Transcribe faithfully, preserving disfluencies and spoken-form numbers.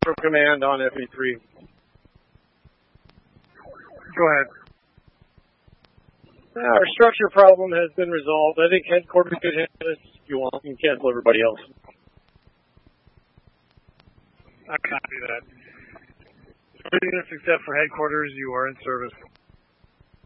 from command on F E three. Go ahead. Our structure problem has been resolved. I think headquarters could handle this if you want and cancel everybody else. I copy that. Everything except for headquarters, you are in service.